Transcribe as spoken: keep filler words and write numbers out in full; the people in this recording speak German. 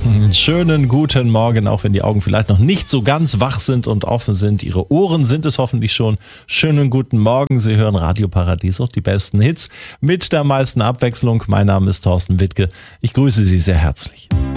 Schönen guten Morgen, auch wenn die Augen vielleicht noch nicht so ganz wach sind und offen sind. Ihre Ohren sind es hoffentlich schon. Schönen guten Morgen, Sie hören Radio Paradiso, die besten Hits mit der meisten Abwechslung. Mein Name ist Thorsten Wittke. Ich grüße Sie sehr herzlich.